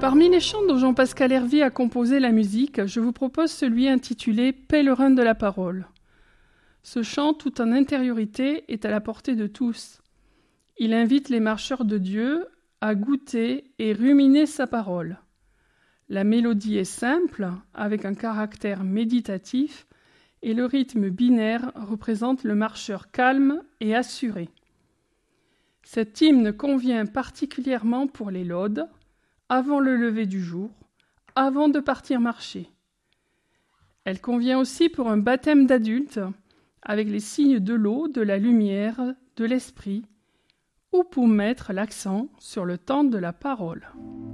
Parmi les chants dont Jean-Pascal Hervé a composé la musique, je vous propose celui intitulé « Pèlerin de la parole ». Ce chant, tout en intériorité, est à la portée de tous. Il invite les marcheurs de Dieu à goûter et ruminer sa parole. La mélodie est simple, avec un caractère méditatif, et le rythme binaire représente le marcheur calme et assuré. Cet hymne convient particulièrement pour les laudes, avant le lever du jour, avant de partir marcher. Elle convient aussi pour un baptême d'adulte, avec les signes de l'eau, de la lumière, de l'esprit, ou pour mettre l'accent sur le temps de la parole.